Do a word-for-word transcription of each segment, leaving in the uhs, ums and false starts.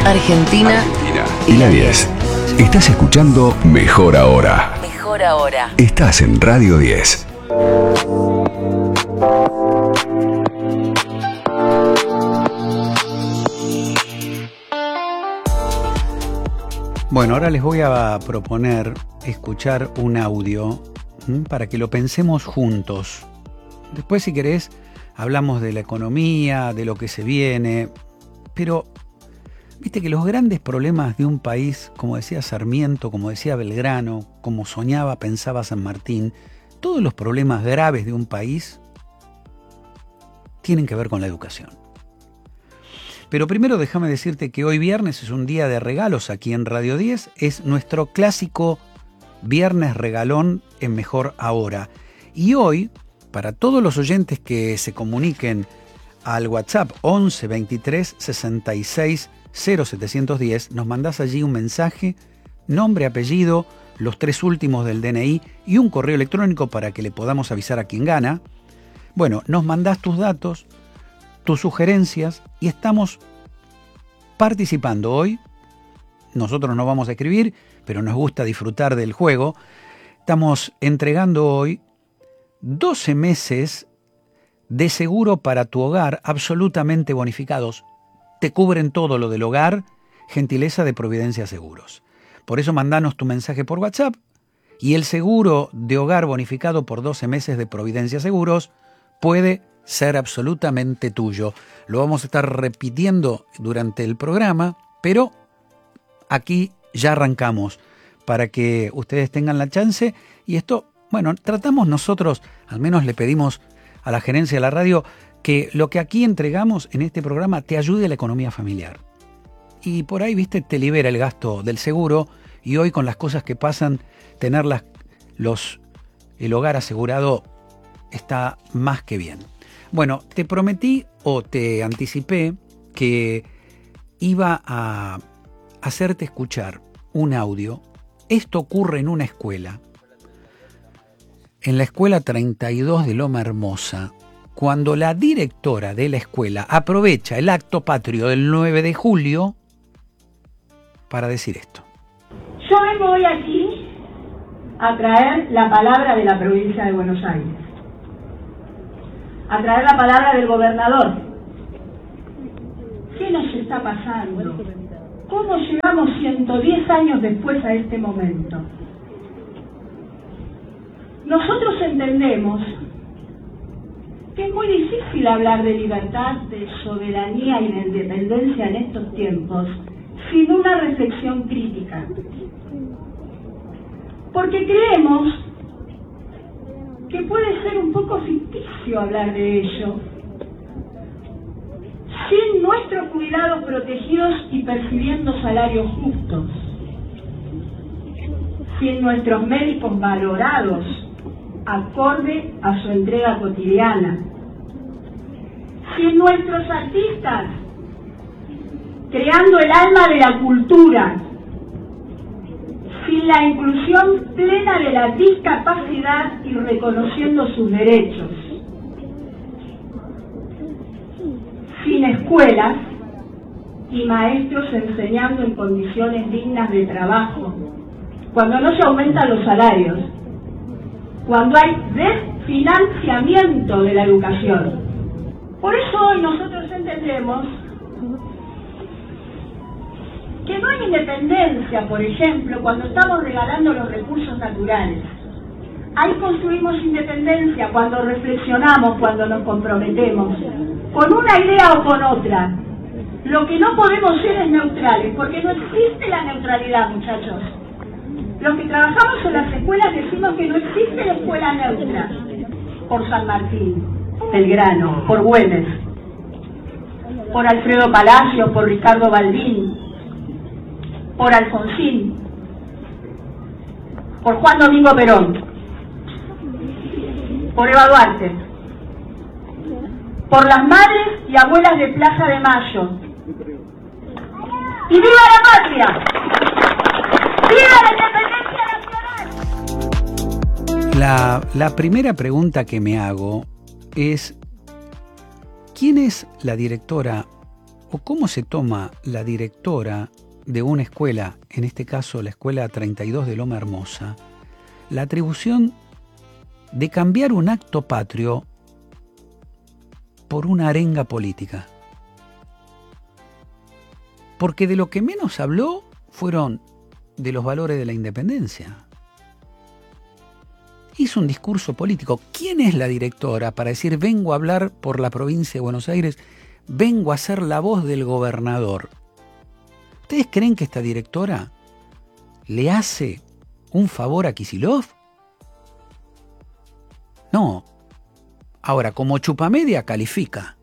Argentina, Argentina y la diez. Estás escuchando Mejor Ahora. Mejor Ahora. Estás en Radio diez. Bueno, ahora les voy a proponer escuchar un audio ¿m? para que lo pensemos juntos. Después, si querés, hablamos de la economía, de lo que se viene, pero viste que los grandes problemas de un país, como decía Sarmiento, como decía Belgrano, como soñaba, pensaba San Martín, todos los problemas graves de un país tienen que ver con la educación. Pero primero déjame decirte que hoy viernes es un día de regalos aquí en Radio diez, es nuestro clásico viernes regalón en Mejor Ahora. Y hoy, para todos los oyentes que se comuniquen al WhatsApp once veintitrés sesenta y seis cero setecientos diez, nos mandás allí un mensaje, nombre, apellido, los tres últimos del D N I y un correo electrónico para que le podamos avisar a quien gana. Bueno, nos mandás tus datos, tus sugerencias y estamos participando hoy. Nosotros no vamos a escribir, pero nos gusta disfrutar del juego. Estamos entregando hoy doce meses de seguro para tu hogar absolutamente bonificados. Te cubren todo lo del hogar, gentileza de Providencia Seguros. Por eso mandanos tu mensaje por WhatsApp y el seguro de hogar bonificado por doce meses de Providencia Seguros puede ser absolutamente tuyo. Lo vamos a estar repitiendo durante el programa, pero aquí ya arrancamos para que ustedes tengan la chance. Y esto, bueno, tratamos nosotros, al menos le pedimos a la gerencia de la radio, que lo que aquí entregamos en este programa te ayude a la economía familiar. Y por ahí, viste, te libera el gasto del seguro y hoy con las cosas que pasan, tener las, los, el hogar asegurado está más que bien. Bueno, te prometí o te anticipé que iba a hacerte escuchar un audio. Esto ocurre en una escuela, en la escuela treinta y dos de Loma Hermosa, cuando la directora de la escuela aprovecha el acto patrio del nueve de julio para decir esto. Yo vengo hoy aquí a traer la palabra de la provincia de Buenos Aires, a traer la palabra del gobernador. ¿Qué nos está pasando? ¿Cómo llegamos ciento diez años después a este momento? Nosotros entendemos que es muy difícil hablar de libertad, de soberanía y de independencia en estos tiempos sin una reflexión crítica. Porque creemos que puede ser un poco ficticio hablar de ello sin nuestros cuidados protegidos y percibiendo salarios justos, sin nuestros médicos valorados acorde a su entrega cotidiana, sin nuestros artistas creando el alma de la cultura, sin la inclusión plena de la discapacidad y reconociendo sus derechos, sin escuelas y maestros enseñando en condiciones dignas de trabajo, cuando no se aumentan los salarios, cuando hay desfinanciamiento de la educación. Por eso hoy nosotros entendemos que no hay independencia, por ejemplo, cuando estamos regalando los recursos naturales. Ahí construimos independencia cuando reflexionamos, cuando nos comprometemos, con una idea o con otra. Lo que no podemos ser es neutrales, porque no existe la neutralidad, muchachos. Los que trabajamos en las escuelas decimos que no existe la escuela neutra. Por San Martín, Belgrano, por Güemes, por Alfredo Palacios, por Ricardo Balbín, por Alfonsín, por Juan Domingo Perón, por Eva Duarte, por las madres y abuelas de Plaza de Mayo. ¡Y viva la patria! ¡Viva la independencia nacional! La, la primera pregunta que me hago es, ¿quién es la directora o cómo se toma la directora de una escuela, en este caso la escuela treinta y dos de Loma Hermosa, la atribución de cambiar un acto patrio por una arenga política. Porque de lo que menos habló fueron de los valores de la independencia. Hizo un discurso político. ¿Quién es la directora para decir vengo a hablar por la provincia de Buenos Aires, vengo a ser la voz del gobernador? ¿Ustedes creen que esta directora le hace un favor a Kicillof? No. Ahora, como chupamedia califica.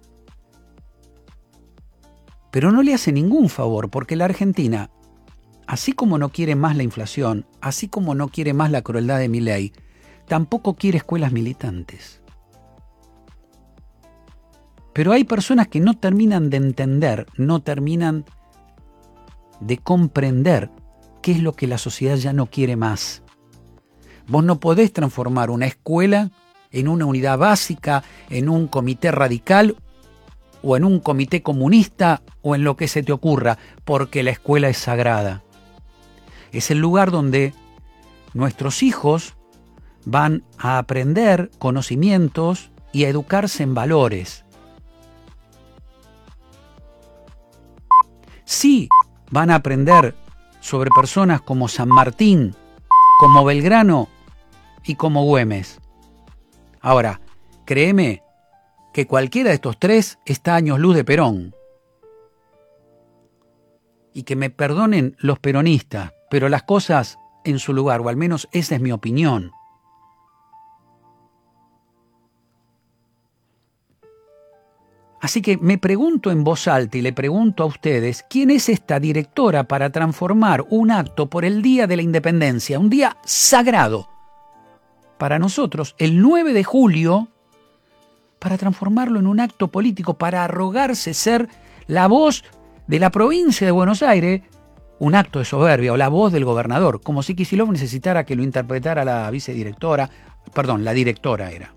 Pero no le hace ningún favor, porque la Argentina, así como no quiere más la inflación, así como no quiere más la crueldad de Milei, tampoco quiere escuelas militantes. Pero hay personas que no terminan de entender, no terminan de comprender qué es lo que la sociedad ya no quiere más. Vos no podés transformar una escuela en una unidad básica, en un comité radical o en un comité comunista o en lo que se te ocurra, porque la escuela es sagrada. Es el lugar donde nuestros hijos van a aprender conocimientos y a educarse en valores. Sí, van a aprender sobre personas como San Martín, como Belgrano y como Güemes. Ahora, créeme que cualquiera de estos tres está a años luz de Perón. Y que me perdonen los peronistas, pero las cosas en su lugar, o al menos esa es mi opinión. Así que me pregunto en voz alta y le pregunto a ustedes, ¿quién es esta directora para transformar un acto por el Día de la Independencia, un día sagrado para nosotros, el nueve de julio, para transformarlo en un acto político, para arrogarse ser la voz de la provincia de Buenos Aires, un acto de soberbia, o la voz del gobernador, como si Kicillof necesitara que lo interpretara la vicedirectora, perdón, la directora era.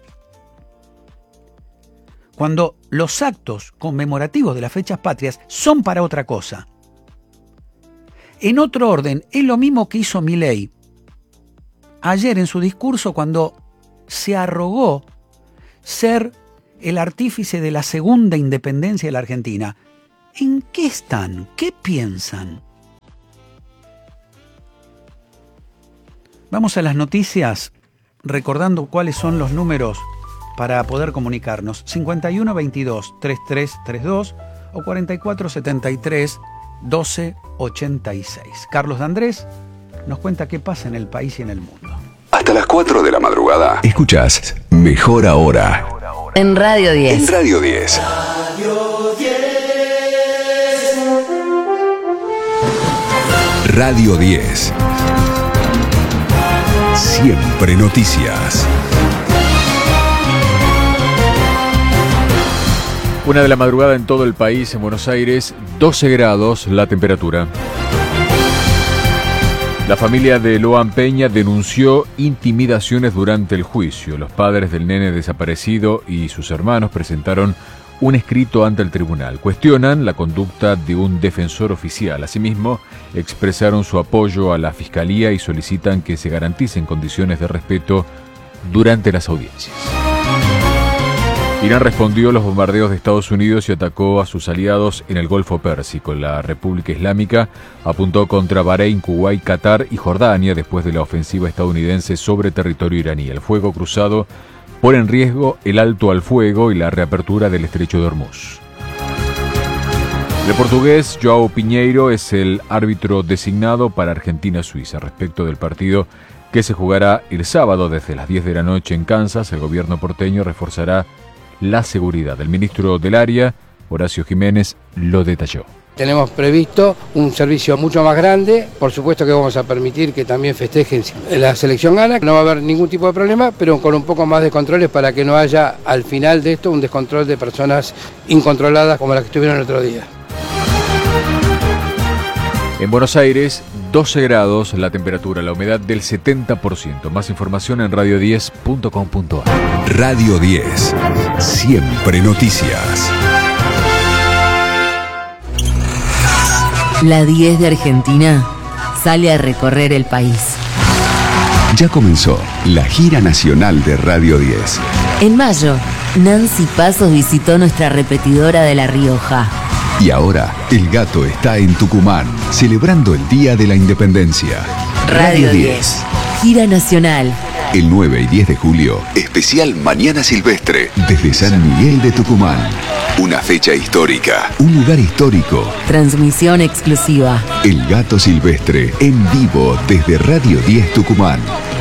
Cuando los actos conmemorativos de las fechas patrias son para otra cosa. En otro orden, es lo mismo que hizo Milei ayer en su discurso cuando se arrogó ser el artífice de la segunda independencia de la Argentina. ¿En qué están? ¿Qué piensan? Vamos a las noticias recordando cuáles son los números para poder comunicarnos. cincuenta y uno veintidós treinta y tres treinta y dos o cuarenta y cuatro setenta y tres doce ochenta y seis. Carlos D'Andrés nos cuenta qué pasa en el país y en el mundo. Hasta las cuatro de la madrugada. Escuchás Mejor Ahora. En Radio diez. En Radio diez. Radio diez. Siempre noticias. Una de la madrugada en todo el país, en Buenos Aires, doce grados la temperatura. La familia de Loan Peña denunció intimidaciones durante el juicio. Los padres del nene desaparecido y sus hermanos presentaron un escrito ante el tribunal. Cuestionan la conducta de un defensor oficial. Asimismo, expresaron su apoyo a la fiscalía y solicitan que se garanticen condiciones de respeto durante las audiencias. Irán respondió a los bombardeos de Estados Unidos y atacó a sus aliados en el Golfo Pérsico. La República Islámica apuntó contra Bahrein, Kuwait, Qatar y Jordania después de la ofensiva estadounidense sobre territorio iraní. El fuego cruzado pone en riesgo el alto al fuego y la reapertura del estrecho de Hormuz. El portugués João Pinheiro es el árbitro designado para Argentina-Suiza. Respecto del partido que se jugará el sábado desde las diez de la noche en Kansas, el gobierno porteño reforzará la seguridad. El ministro del área, Horacio Jiménez, lo detalló. Tenemos previsto un servicio mucho más grande, por supuesto que vamos a permitir que también festejen la selección gana, no va a haber ningún tipo de problema, pero con un poco más de controles para que no haya al final de esto un descontrol de personas incontroladas como las que estuvieron el otro día. En Buenos Aires, doce grados la temperatura, la humedad del setenta por ciento. Más información en radio diez punto com punto a r. Radio diez. Siempre noticias. La diez de Argentina sale a recorrer el país. Ya comenzó la gira nacional de Radio diez. En mayo, Nancy Pasos visitó nuestra repetidora de La Rioja. Y ahora, El Gato está en Tucumán, celebrando el Día de la Independencia. Radio diez. Gira nacional. El nueve y diez de julio, especial Mañana Silvestre, desde San Miguel de Tucumán. Una fecha histórica, un lugar histórico. Transmisión exclusiva. El Gato Silvestre, en vivo desde Radio diez Tucumán.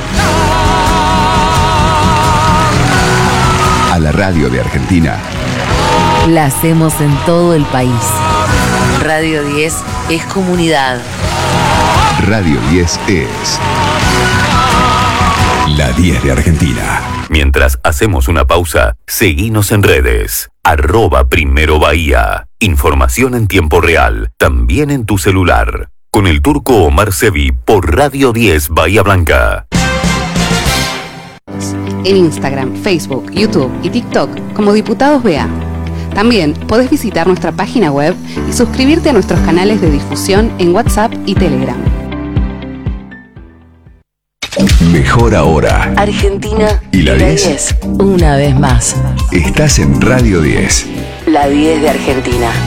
A la radio de Argentina. La hacemos en todo el país. Radio diez es comunidad. Radio diez es la diez de Argentina. Mientras hacemos una pausa, seguinos en redes. Arroba Primero Bahía. Información en tiempo real, también en tu celular. Con el turco Omar Sevi por Radio diez Bahía Blanca. En Instagram, Facebook, YouTube y TikTok como Diputados B A. También podés visitar nuestra página web y suscribirte a nuestros canales de difusión en WhatsApp y Telegram. Mejor ahora. Argentina y la diez. Una vez más. Estás en Radio diez. La diez de Argentina.